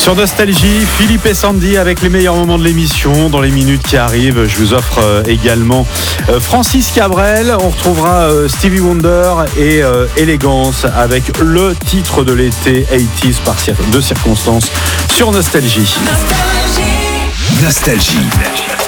Sur Nostalgie, Philippe et Sandy avec les meilleurs moments de l'émission. Dans les minutes qui arrivent, je vous offre également Francis Cabrel. On retrouvera Stevie Wonder et Élégance avec le titre de l'été 80s par de circonstances sur Nostalgie. Nostalgie.